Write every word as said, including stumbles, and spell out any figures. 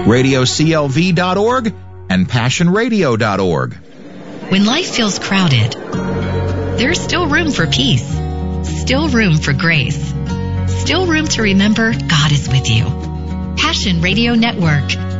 radio c l v dot org, and passion radio dot org. When life feels crowded, there's still room for peace, still room for grace, still room to remember God is with you. Passion Radio Network,